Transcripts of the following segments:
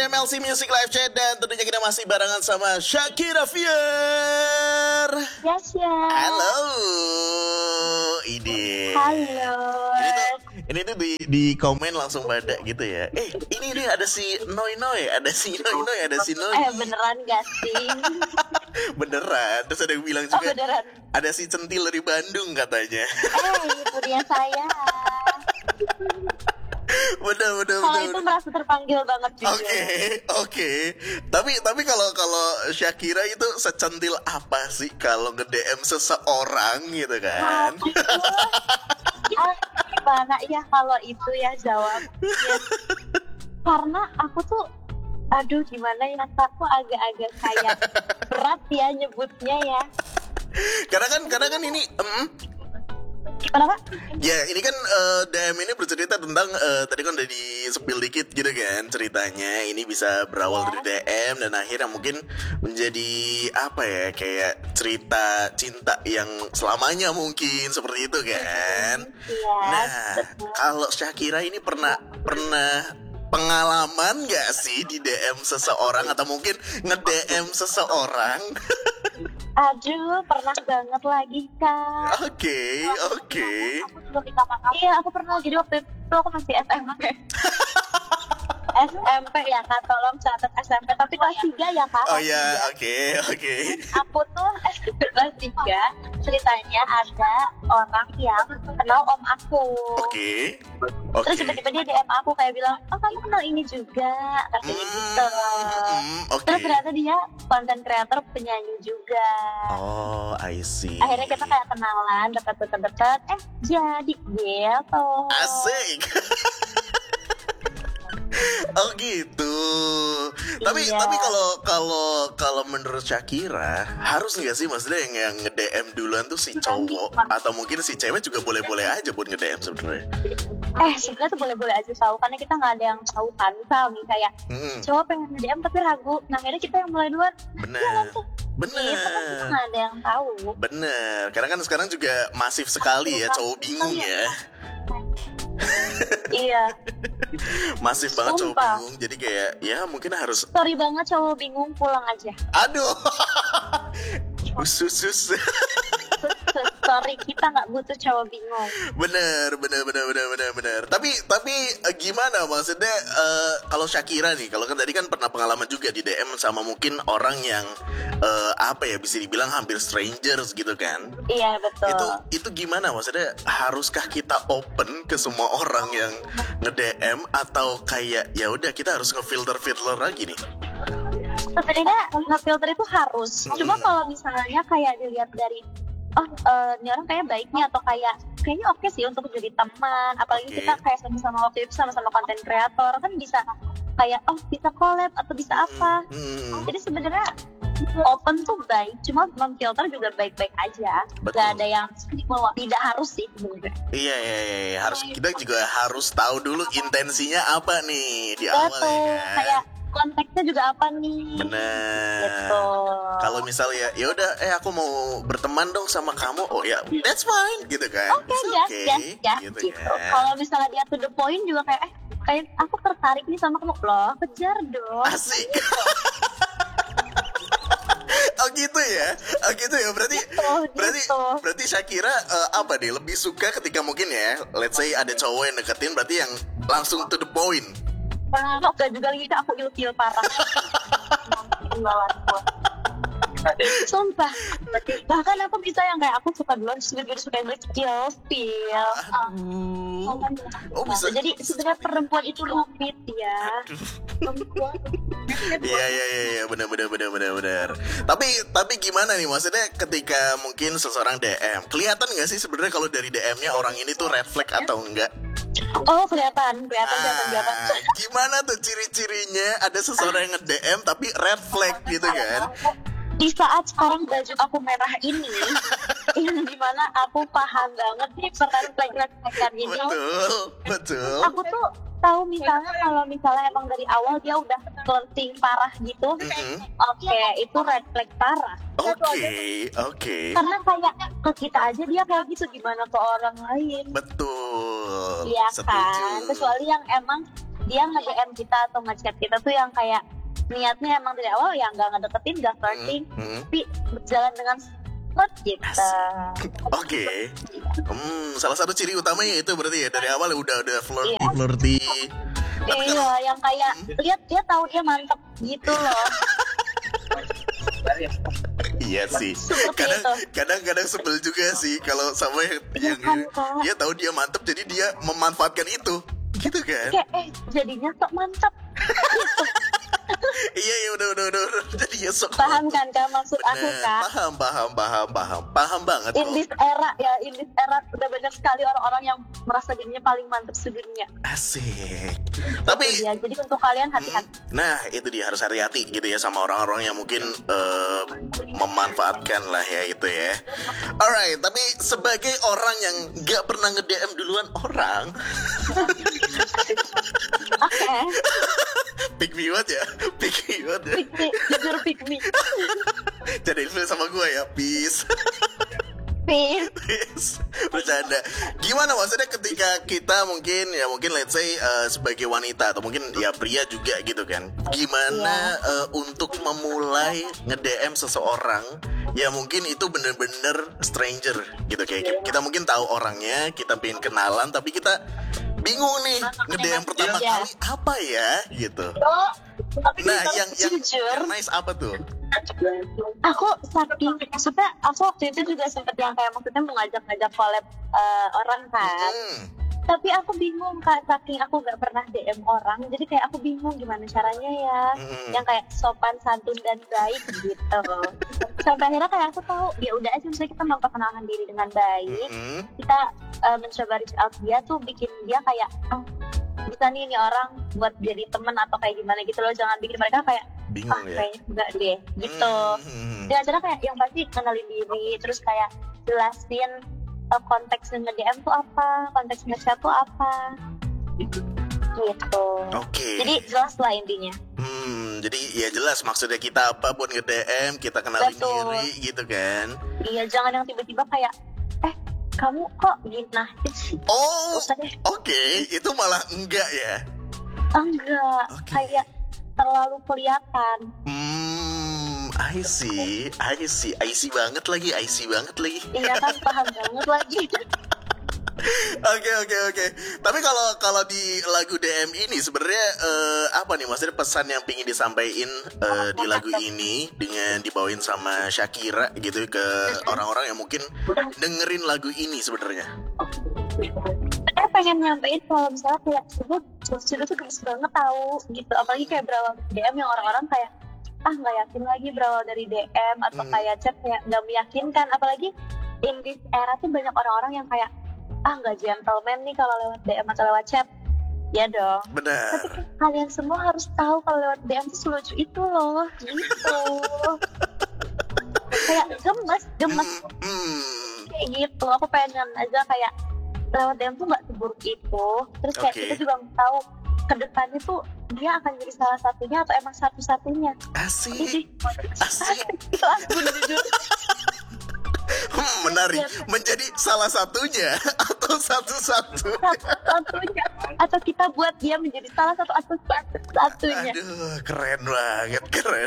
MLC Music Live Chat dan tentunya kita masih barengan sama Shakira Fier. Yes, ya. Halo. Ini. Halo. Ini tuh di komen langsung pada gitu ya. Ini nih ada si Noi, ada si Noi, ada si Noi. Beneran gak sih? Beneran. Terus ada yang bilang juga beneran. ada si Centil dari Bandung katanya. Itu dia saya. Bener. Kalau itu merasa terpanggil banget juga. Oke. Tapi kalau Shakira itu secentil apa sih kalau nge-DM seseorang gitu kan? Gimana ya kalau itu ya jawabnya? Karena aku tuh gimana ya, aku agak-agak kayak berat ya nyebutnya ya. Karena kan ini Kenapa? ya ini kan DM ini bercerita tentang tadi kan udah di-spill dikit gitu kan ceritanya. Ini bisa berawal dari DM dan akhirnya mungkin menjadi apa ya, kayak cerita cinta yang selamanya mungkin seperti itu kan. Nah, kalau Shakira ini pernah pengalaman gak sih di DM seseorang atau mungkin nge-DM seseorang? Pernah banget lagi, Kak. Oke. Iya, aku pernah. Jadi waktu itu aku masih SMP. SMP ya, Kak. Tolong catat SMP. Tapi kelas 3 ya, Kak. Oh ya, oke. Aku tuh SMP kelas 3. Ceritanya ada orang yang kenal om aku. Oke. Terus tiba-tiba dia DM aku kayak bilang, oh kamu kenal ini juga, katanya gitu. Terus ternyata dia content creator, penyanyi juga. Oh, I see. Akhirnya kita kayak kenalan, dekat, jadi gitu. Asik. Oh gitu. Tapi kalau menurut Shakira harus nggak sih maksudnya yang nge-DM duluan tuh si cowok atau mungkin si cewek juga boleh-boleh aja buat nge-DM sebenarnya? Sebenarnya tuh boleh-boleh aja tahu, karena kita nggak ada yang tahu kan. Misal nih kayak cowok pengen nge-DM tapi ragu, nah akhirnya kita yang mulai duluan. Bener. Kita nggak ada yang tahu. Bener. Karena kan sekarang juga masif sekali ya cowok bingung ya. Iya. Masif banget cowok bingung. Jadi kayak ya mungkin harus. Sorry banget cowok bingung, pulang aja. Aduh. Usus. Sorry, kita nggak butuh cowok bingung. Bener. Tapi gimana maksudnya kalau Shakira nih, kalau kan tadi kan pernah pengalaman juga di DM sama mungkin orang yang bisa dibilang hampir strangers gitu kan? Iya betul. Itu gimana maksudnya? Haruskah kita open ke semua orang yang nge-DM atau kayak ya udah kita harus ngefilter lagi nih? Sebenarnya nge-filter itu harus. Cuma kalau misalnya kayak dilihat dari ini orang kayak baiknya atau kayaknya oke sih untuk jadi teman, apalagi kita kayak sama-sama waktu itu sama-sama konten kreator kan bisa kayak bisa collab atau bisa apa. Jadi sebenarnya open tuh baik, cuma memfilter juga baik-baik aja. Betul. Gak ada yang tidak harus sih sebenarnya. Iya, harus, kita juga harus tahu dulu intensinya apa nih di awal ya kan? Kayak konteksnya juga apa nih? Bener. Gitu. Kalau misalnya ya udah aku mau berteman dong sama kamu, oh ya that's fine gitu kan? Oke, gitu. Kan? Kalau misalnya dia to the point juga kayak aku tertarik nih sama kamu, loh kejar dong. Asik. Oh gitu ya. Berarti Shakira apa nih, lebih suka ketika mungkin ya let's say ada cowok yang deketin, berarti yang langsung to the point. Gak juga lagi, aku ilfil parah. Sumpah. Bahkan aku bisa yang kayak aku suka duluan, suka yang ilfil. Bisa. Jadi sebenarnya perempuan itu rumit ya. Iya, benar. Tapi gimana nih maksudnya ketika mungkin seseorang DM, kelihatan nggak sih sebenarnya kalau dari DM-nya orang ini tuh red flag atau enggak? Oh kelihatan. Gimana tuh ciri-cirinya ada seseorang yang nge-DM tapi red flag gitu kan? Di saat sekarang baju aku merah ini, yang dimana aku paham banget nih peran flag ini. Betul. Aku tuh tahu kalau misalnya emang dari awal dia udah flirting parah gitu, itu red flag parah. Oke. Karena kayak ke kita aja dia kayak gitu, gimana ke orang lain? Betul. Betul. Iya Setuju. kan, kecuali yang emang dia nge-DM kita atau nge-chat kita tuh yang kayak niatnya emang dari awal ya nggak ngedeketin, nggak flirting, tapi berjalan dengan smooth gitu. Oke. Salah satu ciri utamanya itu berarti ya dari awal udah flirty. Iya. Flirty. Iya, yang kayak lihat dia tahu dia mantep gitu loh. Iya sih. Seperti itu. Kadang sebel juga sih kalau sama yang Iya kan, Kak? dia tahu dia mantep jadi dia memanfaatkan itu. Gitu kan? Kayak jadinya sok mantep. Gitu. Iya udah jadi ya sok. Paham kan Kak maksud aku Kak? Paham banget In this era udah banyak sekali orang-orang yang merasa dirinya paling mantap sedunia. Asik. Tapi ya, jadi untuk kalian hati-hati. nah itu dia harus hati-hati gitu ya sama orang-orang yang mungkin memanfaatkan lah ya itu ya. Alright, tapi sebagai orang yang gak pernah nge-DM duluan orang, Oke. pick me what ya. Jujur pick me. Jadi ilfil sama gue ya, peace. Bercanda. Gimana maksudnya ketika kita mungkin let's say sebagai wanita atau mungkin ya pria juga gitu kan. Gimana untuk memulai nge-DM seseorang ya mungkin itu bener-bener stranger gitu kayak kita mungkin tahu orangnya, kita pengen kenalan tapi kita bingung nih nge-DM pertama kali apa ya gitu. Nah, yang nice apa tuh? Aku waktu itu juga sempet yang kayak maksudnya mau ngajak collab orang kan. Tapi aku bingung Kak, saking aku gak pernah DM orang, jadi kayak aku bingung gimana caranya ya, yang kayak sopan, santun dan baik gitu. Sampai akhirnya kayak aku tahu, ya udah aja misalnya kita memperkenalkan diri dengan baik, kita mencoba reach out dia tuh bikin dia kayak bisa nih ini orang buat jadi temen atau kayak gimana gitu loh, jangan bikin mereka kayak bingung ya. Kayaknya enggak deh gitu. Dia acara kayak yang pasti kenalin diri, terus kayak jelasin konteks nge-DM tuh apa, konteks nge-chat tuh apa gitu. Oke. Jadi jelas lah intinya. Jadi ya jelas maksudnya kita apa buat nge-DM, kita kenalin diri gitu kan. Iya, jangan yang tiba-tiba kayak kamu kok gina sih. Oke. Itu malah enggak ya. Enggak, kayak terlalu kelihatan. I see banget lagi. Iya kan, paham banget lagi. Oke. Tapi kalau di lagu DM ini sebenarnya apa nih maksudnya pesan yang pingin disampaikan di lagu ini dengan dibawain sama Shakira gitu ke orang-orang yang mungkin dengerin lagu ini sebenarnya? Saya pengen nyampein kalau misalnya kayak sudah tuh gemes banget tahu gitu, apalagi kayak berawal dari DM yang orang-orang kayak nggak yakin lagi berawal dari DM atau kayak chat kayak nggak meyakinkan, apalagi in this era tuh banyak orang-orang yang kayak nggak gentleman nih kalau lewat DM atau lewat chat. Ya dong. Benar. Tapi kalian semua harus tahu kalau lewat DM tuh selucu itu loh, gitu. Kayak gemes. Kayak gitu. Aku pengen aja kayak lewat DM tuh nggak seburuk itu. Terus kayak kita juga tahu kedepannya tuh dia akan jadi salah satunya atau emang satu-satunya. Asik. Langsung jujur. Menarik. Menjadi salah satunya atau satu-satunya. Atau kita buat dia menjadi salah satu atau satu-satunya. Aduh, keren banget.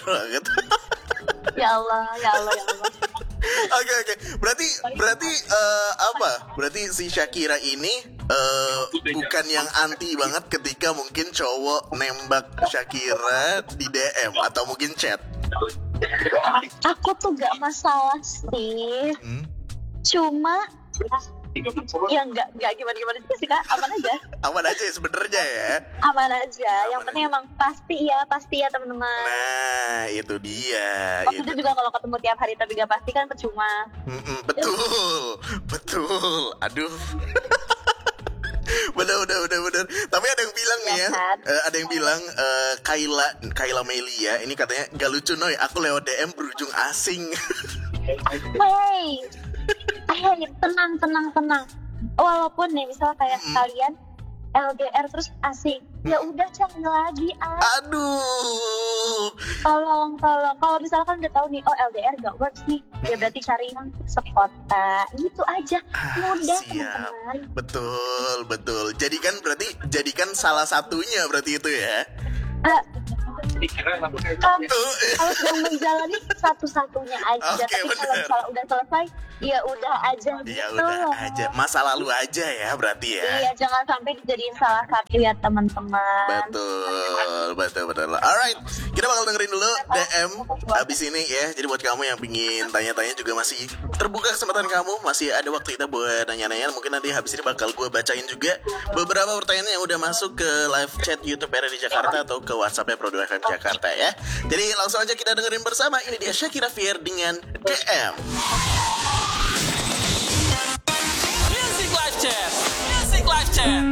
Ya Allah. Oke. Berarti apa? Berarti si Shakira ini bukan yang anti banget ketika mungkin cowok nembak Shakira di DM atau mungkin chat. Aku tuh gak masalah sih. Cuma ya nggak gimana juga sih Kak, aman aja Ya sebenarnya ya. Aman aja. Yang penting emang pasti ya teman-teman. Nah itu dia. Maksudnya juga kalau ketemu tiap hari tapi gak pasti kan percuma. Betul. Aduh. Bener. Tapi ada yang bilang nih ya, ada yang bilang Kayla Melia ini katanya gak lucu Noy, aku lewat DM berujung asing. Hey, tenang. Walaupun nih misal kayak kalian LDR terus asing, ya udah cari lagi. Aduh, Tolong. Kalau misalkan udah tahu nih, oh LDR gak works nih, ya berarti cari yang sekota. Gitu aja, mudah Siap. teman-teman. Betul. Jadikan salah satunya berarti itu ya. Kalau sedang menjalani satu-satunya aja. Oke, Tapi kalau bener. misalnya udah selesai, ya udah aja gitu. Ya udah aja, masa lalu aja ya berarti ya. Iya, jangan sampai dijadiin salah satu ya teman-teman. Betul. Alright, kita bakal dengerin dulu DM abis ini ya. Jadi buat kamu yang pingin tanya-tanya juga masih terbuka kesempatan kamu. Masih ada waktu kita buat nanya-nanya. Mungkin nanti habis ini bakal gue bacain juga beberapa pertanyaan yang udah masuk ke live chat YouTube RRI Jakarta atau ke WhatsApp-nya Produk FM Jakarta ya. Jadi langsung aja kita dengerin bersama. Ini dia Shakira Fier dengan DM. Music Live Chat.